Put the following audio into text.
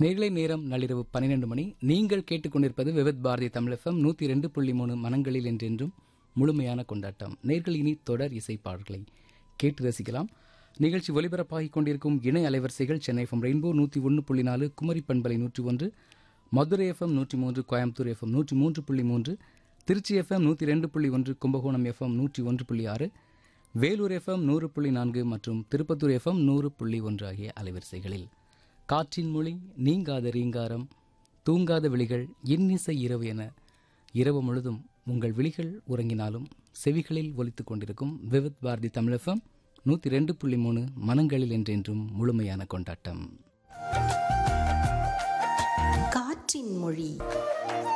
நேர்களை நேரம் நள்ளிரவு 12 மணி. நீங்கள் கேட்டுக்கொண்டிருப்பது விவித் பாரதி தமிழ் FM 102.3 மனங்களில் என்றென்றும் முழுமையான கொண்டாட்டம். நேர்கள் இனி தொடர் இசை பாடல்களை கேட்டு ரசிக்கலாம். நிகழ்ச்சி ஒலிபரப்பாகிக் கொண்டிருக்கும் இணை அலைவரிசைகள் சென்னை FM ரெயின்போ 101.4, குமரி பண்பலை 101, Madurai FM 103, Coimbatore FM 103.3, Trichy FM 102.1, Kumbakonam FM 101.6, Vellore FM 100.4 மற்றும் திருப்பத்தூர் FM 100.1 ஆகிய அலைவரிசைகளில் காற்றின் மொழி, நீங்காத ரீங்காரம், தூங்காத விழிகள், இன்னிசை இரவு என இரவு முழுதும் உங்கள் விழிகள் உறங்கினாலும் செவிகளில் ஒலித்துக் கொண்டிருக்கும் விவித் பாரதி தமிழ் FM 102.3 மனங்களில் என்றென்றும் முழுமையான கொண்டாட்டம். காற்றின் மொழி.